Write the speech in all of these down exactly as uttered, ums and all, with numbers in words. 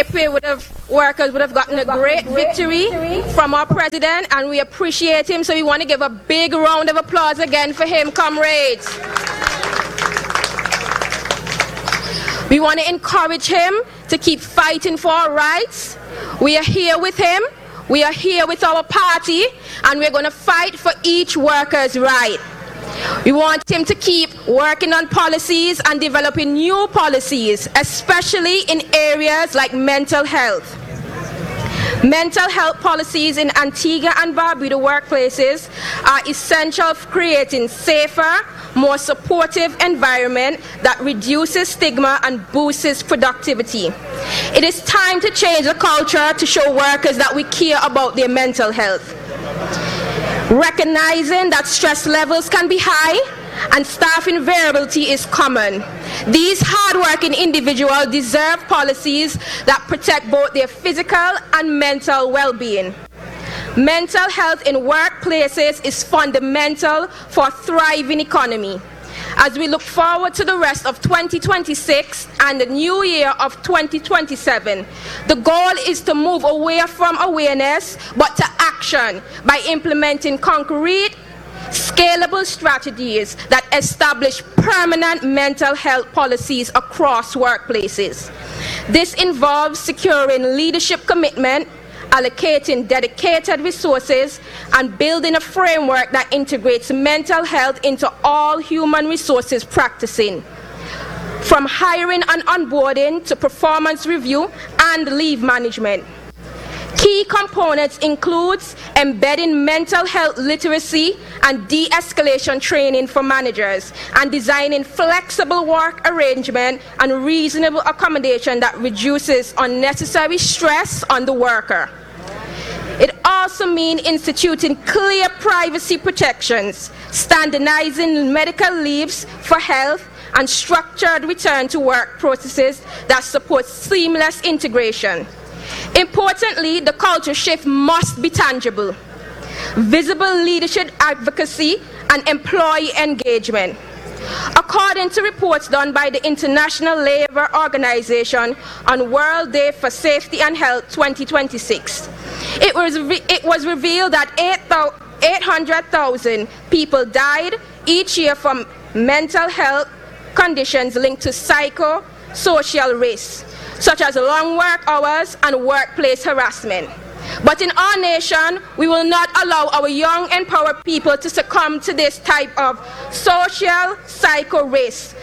we would have, workers would have gotten a great victory from our president, and we appreciate him, so we want to give a big round of applause again for him, comrades. We want to encourage him to keep fighting for our rights. We are here with him, we are here with our party, and we're going to fight for each worker's right. We want him to keep working on policies and developing new policies, especially in areas like mental health. Mental health policies in Antigua and Barbuda workplaces are essential for creating safer, more supportive environment that reduces stigma and boosts productivity. It is time to change the culture to show workers that we care about their mental health. Recognizing that stress levels can be high and staffing variability is common. These hardworking individuals deserve policies that protect both their physical and mental well-being. Mental health in workplaces is fundamental for a thriving economy. As we look forward to the rest of twenty twenty-six and the new year of twenty twenty-seven, the goal is to move away from awareness but to action by implementing concrete, scalable strategies that establish permanent mental health policies across workplaces. This involves securing leadership commitment, allocating dedicated resources, and building a framework that integrates mental health into all human resources practicing, from hiring and onboarding to performance review and leave management. Key components include embedding mental health literacy and de-escalation training for managers, and designing flexible work arrangement and reasonable accommodation that reduces unnecessary stress on the worker. It also means instituting clear privacy protections, standardizing medical leaves for health, and structured return to work processes that support seamless integration. Importantly, the culture shift must be tangible. Visible leadership advocacy and employee engagement. According to reports done by the International Labour Organization on World Day for Safety and Health twenty twenty-six, it was, it was revealed that eight hundred thousand people died each year from mental health conditions linked to psychosocial risks, such as long work hours and workplace harassment. But in our nation, we will not allow our young, empowered people to succumb to this type of social psycho risk.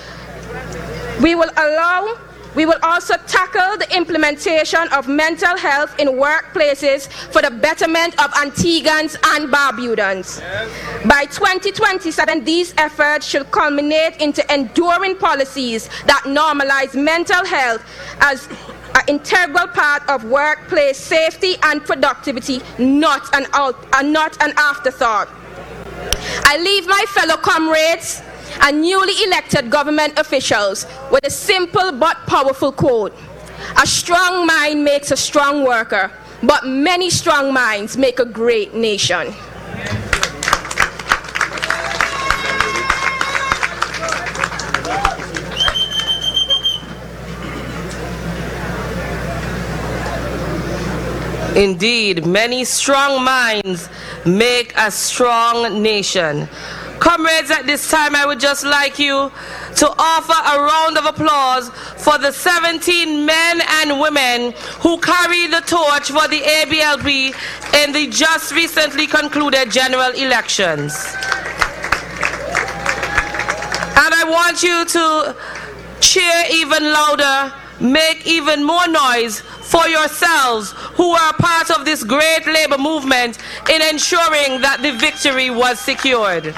We will allow We will also tackle the implementation of mental health in workplaces for the betterment of Antiguans and Barbudans. Yes. By twenty twenty-seven, these efforts should culminate into enduring policies that normalize mental health as an integral part of workplace safety and productivity, not an, out, uh, not an afterthought. I leave my fellow comrades and newly elected government officials with a simple but powerful quote: a strong mind makes a strong worker, but many strong minds make a great nation. Indeed, many strong minds make a strong nation. Comrades, at this time I would just like you to offer a round of applause for the seventeen men and women who carry the torch for the A B L B in the just recently concluded general elections. And I want you to cheer even louder, make even more noise for yourselves who are part of this great labor movement in ensuring that the victory was secured.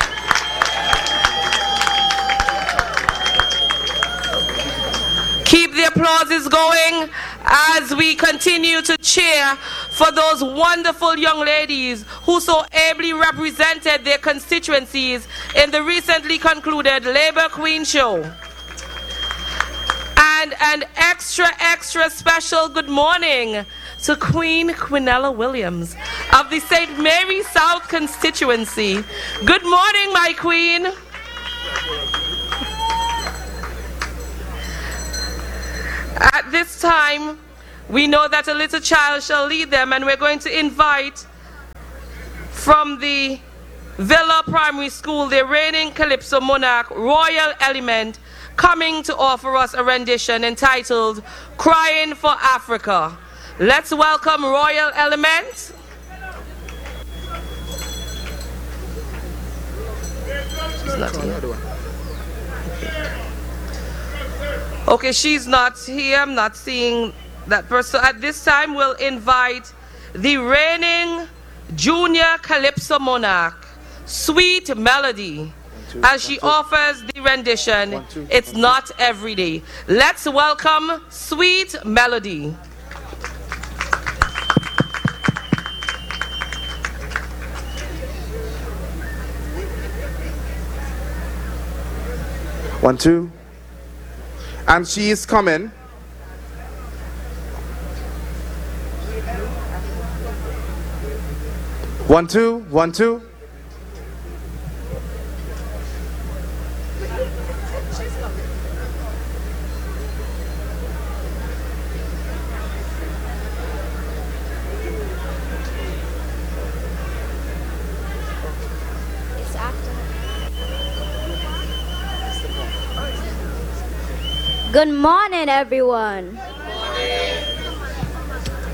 Keep the applauses going as we continue to cheer for those wonderful young ladies who so ably represented their constituencies in the recently concluded Labour Queen Show. And an extra, extra special good morning to Queen Quinella Williams of the Saint Mary South constituency. Good morning, my queen. At this time, We know that a little child shall lead them, and we're going to invite from the Villa Primary School, the reigning Calypso monarch, Royal Element, coming to offer us a rendition entitled Crying for Africa. Let's welcome Royal Element. She's not here. Okay, she's not here. I'm not seeing that person. At this time, we'll invite the reigning Junior Calypso monarch, Sweet Melody, two, as she one, offers the rendition, one, two, It's one, Not Every Day. Let's welcome Sweet Melody. One, two. And she is coming. One, two, one, two. Good morning, everyone.